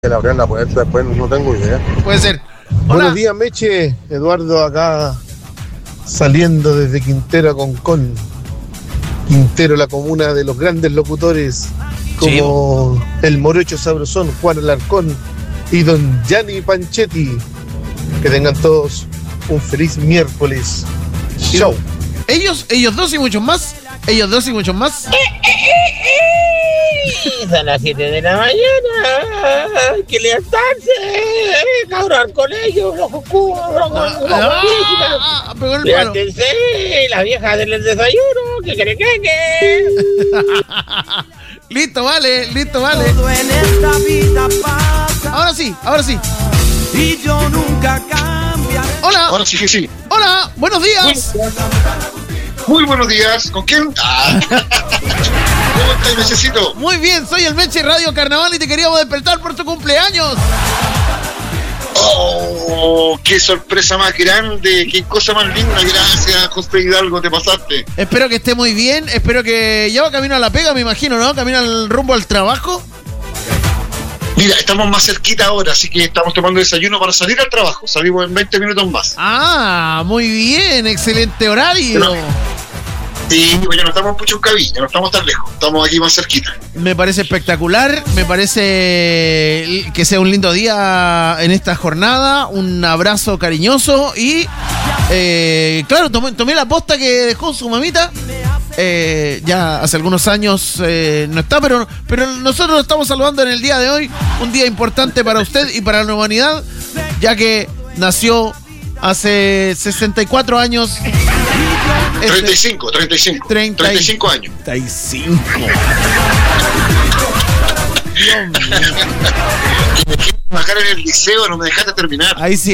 Le abrían la puerta, después no tengo idea. Puede ser. Hola. Buenos días, Meche. Eduardo acá, saliendo desde Quintero a Concón. Quintero, la comuna de los grandes locutores, como el Morocho Sabrosón, Juan Alarcón y don Gianni Panchetti. Que tengan todos un feliz miércoles. Chau. Ellos dos y muchos más. Ellos dos y muchos más. Son las 7 de la mañana. Hay que levantarse. Cabrón al colegio. Pegó el palo. Levántense. Las viejas del desayuno. Que creen que. Listo, vale. Ahora sí. Y yo nunca cambiaré. Hola. Ahora sí. Hola, buenos días. Muy buenos días. ¿Con quién? ¿Cómo estás, Mechecito? Muy bien, soy el Meche Radio Carnaval y te queríamos despertar por tu cumpleaños. ¡Oh! ¡Qué sorpresa más grande! ¡Qué cosa más linda! Gracias, José Hidalgo, te pasaste. Espero que esté muy bien, espero que ya va camino a la pega, me imagino, ¿no? Camino al rumbo al trabajo. Mira, estamos más cerquita ahora, así que estamos tomando desayuno para salir al trabajo. Salimos en 20 minutos más. Ah, muy bien, excelente horario. Sí, pues ya no estamos en Puchuncaví, ya no estamos tan lejos, estamos aquí más cerquita. Me parece espectacular, me parece que sea un lindo día en esta jornada, un abrazo cariñoso y claro, tomé la posta que dejó su mamita. Ya hace algunos años no está, pero nosotros lo estamos saludando en el día de hoy, un día importante para usted y para la humanidad, ya que nació hace 64 años. 35 años. 35. Y me quiero bajar en el liceo, no me dejaste terminar. Ahí sí.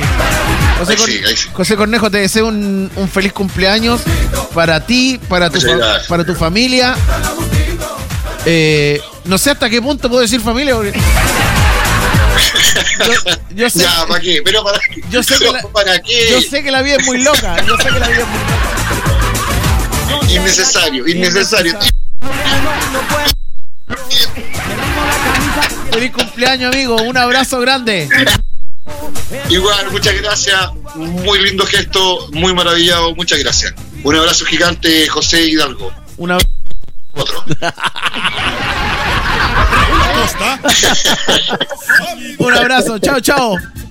José Cornejo, te deseo un feliz cumpleaños para ti, para tu familia. No sé hasta qué punto puedo decir familia, porque yo sé, ya, ¿para qué? Pero ¿para qué? Yo sé que la vida es muy loca. Innecesario. Feliz cumpleaños, amigo. Un abrazo grande. Igual, muchas gracias. Muy lindo gesto, muy maravillado. Muchas gracias. Un abrazo gigante, José Hidalgo. Otro. Un abrazo. Chao.